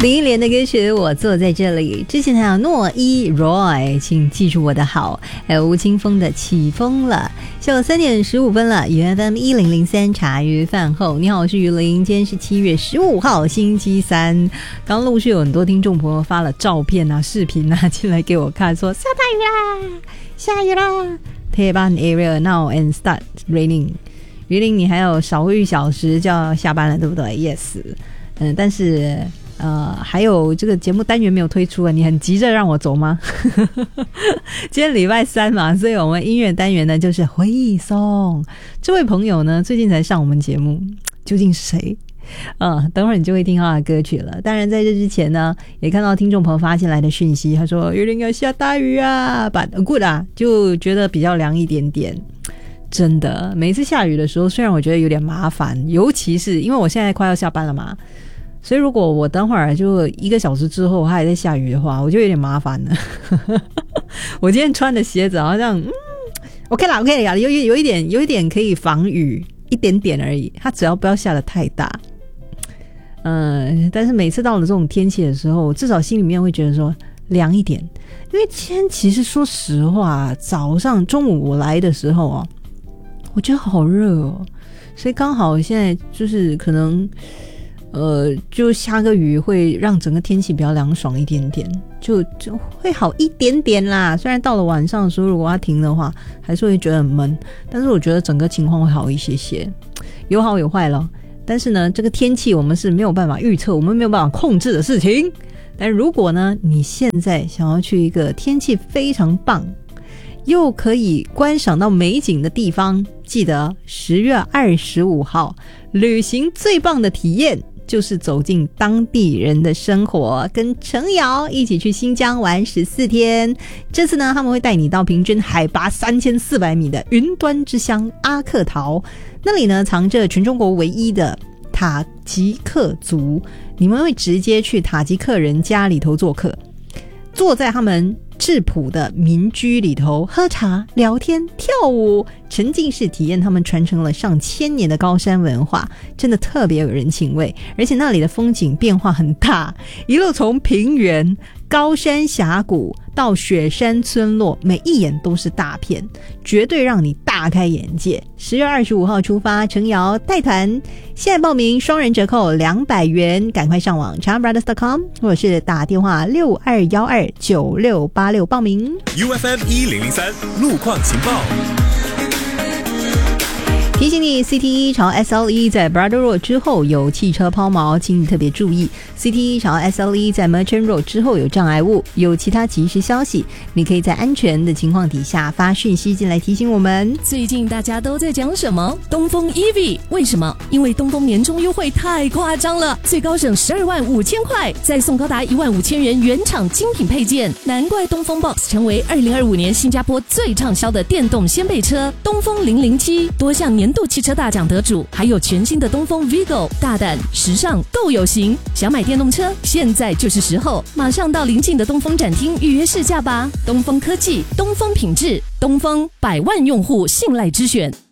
林忆莲的歌曲《我坐在这里》，之前还有诺一 Roy， 请记住我的好，还有吴青峰的起风了。下午3点15分了，FM 1003茶余饭后，你好，我是于林，今天是7月15号星期三。刚陆续有很多听众朋友发了照片啊、视频啊进来给我看，说下大雨啦，下雨啦。Teban area now and start raining。于林，你还有少1小时就要下班了，对不对 ？Yes。但是还有这个节目单元没有推出啊，你很急着让我走吗？今天礼拜3嘛，所以我们音乐单元呢就是回忆颂。这位朋友呢最近才上我们节目，究竟是谁？等会儿你就会听他的歌曲了。当然在这之前呢，也看到听众朋友发进来的讯息，他说云林要下大雨啊 ，but good 啊，就觉得比较凉一点点。真的，每次下雨的时候，虽然我觉得有点麻烦，尤其是因为我现在快要下班了嘛，所以如果我等会儿就1个小时之后还在下雨的话，我就有点麻烦了。我今天穿的鞋子好像OK 啦 OK 啦，有一点可以防雨一点点而已，它只要不要下得太大。但是每次到了这种天气的时候，至少心里面会觉得说凉一点，因为今天其实说实话，早上中午我来的时候我觉得好热哦，所以刚好现在就是可能就下个雨会让整个天气比较凉爽一点点，就会好一点点啦。虽然到了晚上的时候如果它停的话还是会觉得很闷，但是我觉得整个情况会好一些些，有好有坏咯。但是呢，这个天气我们是没有办法预测，我们没有办法控制的事情。但如果呢你现在想要去一个天气非常棒又可以观赏到美景的地方，记得10月25号旅行最棒的体验就是走进当地人的生活，跟程瑶一起去新疆玩14天。这次呢他们会带你到平均海拔3400米的云端之乡阿克陶，那里呢藏着全中国唯一的塔吉克族，你们会直接去塔吉克人家里头做客，坐在他们质朴的民居里头喝茶聊天跳舞，沉浸式体验他们传承了上千年的高山文化，真的特别有人情味。而且那里的风景变化很大，一路从平原高山峡谷到雪山村落，每一眼都是大片，绝对让你大开眼界。10月25号出发，程瑶带团，现在报名双人折扣200元，赶快上网 charambrothers.com 或者是打电话62129686报名。 UFM 1003路况情报， 提醒你 CT1 朝 SL1 在 Brother Road 之后有汽车抛锚，请你特别注意。CT1 朝 SL1 在 Merchant Road 之后有障碍物，有其他即时消息，你可以在安全的情况底下发讯息进来提醒我们。 最近大家都在讲什么？东风 EV， 为什么？因为东风年终优惠太夸张了，最高省12万5千块，再送高达1万5千元原厂精品配件，难怪东风 Box 成为2025年新加坡最畅销的电动掀背车。东风007多项年度汽车大奖得主，还有全新的东风 Vigo， 大胆时尚够有型。想买电动车，现在就是时候，马上到邻近的东风展厅预约试驾吧。东风科技，东风品质，东风100万用户信赖之选。